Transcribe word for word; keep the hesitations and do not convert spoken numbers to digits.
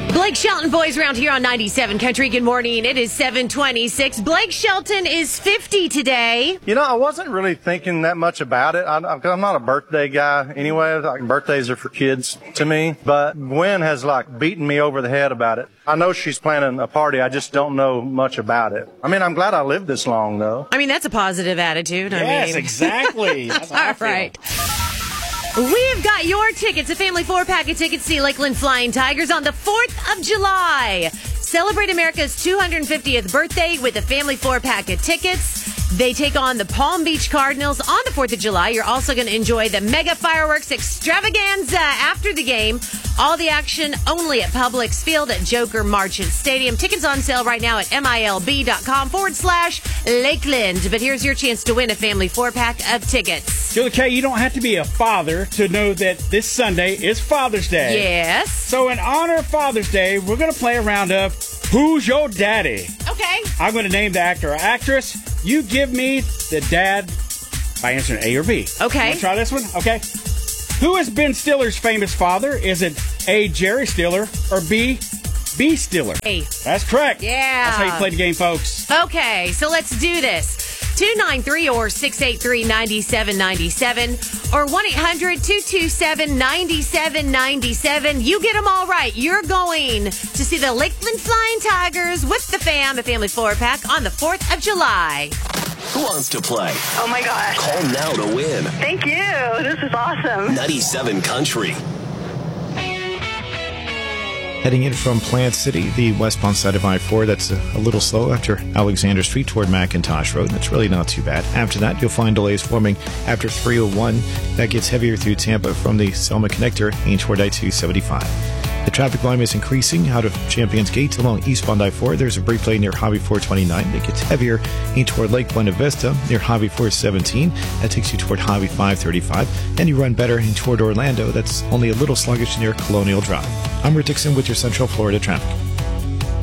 Blake Shelton, boys around here on ninety-seven Country. Good morning. It is seven twenty-six. Blake Shelton is fifty today. You know, I wasn't really thinking that much about it. I, I'm not a birthday guy anyway. Like, birthdays are for kids to me. But Gwen has, like, beaten me over the head about it. I know she's planning a party. I just don't know much about it. I mean, I'm glad I lived this long, though. I mean, that's a positive attitude. I Yes, mean. exactly. That's how I All feel. right. We've got your tickets, a family four-pack of tickets to see Lakeland Flying Tigers on the fourth of July. Celebrate America's two hundred fiftieth birthday with a family four-pack of tickets. They take on the Palm Beach Cardinals on the fourth of July. You're also going to enjoy the mega fireworks extravaganza after the game. All the action only at Publix Field at Joker Marchant Stadium. Tickets on sale right now at milb.com forward slash Lakeland. But here's your chance to win a family four-pack of tickets. Julie K, you don't have to be a father to know that this Sunday is Father's Day. Yes. So in honor of Father's Day, we're going to play a round of Who's Your Daddy? Okay. I'm going to name the actor or actress. You give me the dad by answering A or B. Okay. Want to try this one? Okay. Who is Ben Stiller's famous father? Is it A, Jerry Stiller, or B, B Stiller? A. That's correct. Yeah. That's how you play the game, folks. Okay, so let's do this. two nine three or six eight three, nine seven nine seven or one eight hundred, two two seven, nine seven nine seven. You get them all right. You're going to see the Lakeland Flying Tigers with the fam, a family four-pack, on the fourth of July. Who wants to play? Oh my gosh. Call now to win. Thank you. This is awesome. ninety-seven Country. Heading in from Plant City, the westbound side of I four, that's a, a little slow after Alexander Street toward McIntosh Road. That's really not too bad. After that, you'll find delays forming after three oh one. That gets heavier through Tampa from the Selma connector aimed toward I two seventy-five. The traffic volume is increasing out of Champions Gate along eastbound I four. There's a brief delay near Highway four twenty-nine. That gets heavier aimed toward Lake Buena Vista near Highway four seventeen. That takes you toward Highway five thirty-five. And you run better in toward Orlando. That's only a little sluggish near Colonial Drive. I'm Rick Dixon with your Central Florida traffic.